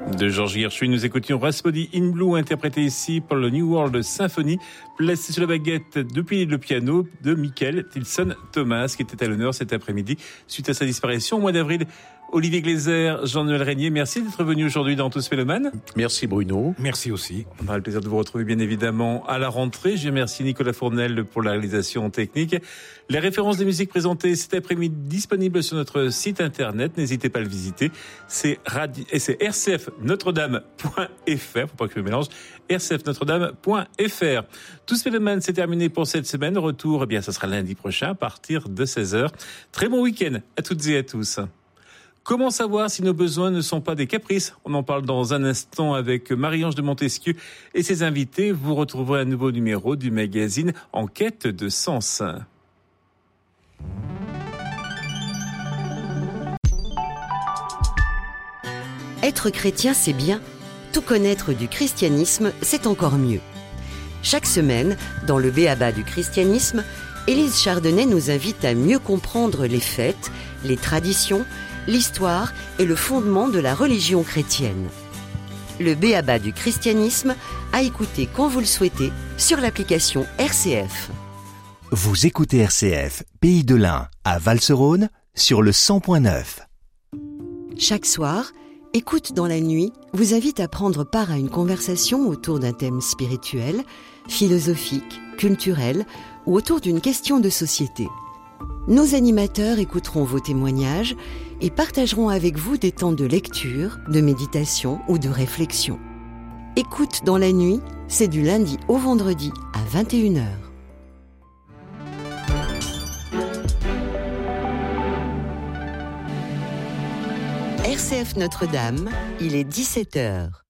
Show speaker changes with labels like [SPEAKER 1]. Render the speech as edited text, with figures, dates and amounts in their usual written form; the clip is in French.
[SPEAKER 1] De Georges Gershwin, nous écoutions Rhapsody in Blue, interprété ici par le New World Symphony, placé sur la baguette depuis le piano de Michael Tilson Thomas, qui était à l'honneur cet après-midi suite à sa disparition au mois d'avril. Olivier Gleiser, Jean-Noël Régnier, merci d'être venu aujourd'hui dans Tous Mélomanes.
[SPEAKER 2] Merci Bruno.
[SPEAKER 3] Merci aussi.
[SPEAKER 1] On aura le plaisir de vous retrouver bien évidemment à la rentrée. Je remercie Nicolas Fournel pour la réalisation technique. Les références des musiques présentées cet après-midi disponibles sur notre site internet. N'hésitez pas à le visiter. C'est rcfnotredame.fr. Faut pas que je me mélange. rcfnotredame.fr. Tous Mélomanes, c'est terminé pour cette semaine. Retour, ça sera lundi prochain à partir de 16h. Très bon week-end à toutes et à tous. Comment savoir si nos besoins ne sont pas des caprices ? On en parle dans un instant avec Marie-Ange de Montesquieu et ses invités. Vous retrouverez un nouveau numéro du magazine En quête de sens.
[SPEAKER 4] Être chrétien, c'est bien. Tout connaître du christianisme, c'est encore mieux. Chaque semaine, dans le B.A.B.A. du christianisme, Élise Chardonnay nous invite à mieux comprendre les fêtes, les traditions, l'histoire et le fondement de la religion chrétienne. Le B.A.B.A. du christianisme, à écouter quand vous le souhaitez sur l'application RCF.
[SPEAKER 5] Vous écoutez RCF, Pays de l'Ain, à Valserone, sur le 100.9.
[SPEAKER 4] Chaque soir, Écoute dans la nuit vous invite à prendre part à une conversation autour d'un thème spirituel, philosophique, culturel ou autour d'une question de société. Nos animateurs écouteront vos témoignages et partageront avec vous des temps de lecture, de méditation ou de réflexion. Écoute dans la nuit, c'est du lundi au vendredi à 21h. RCF Notre-Dame, il est 17h.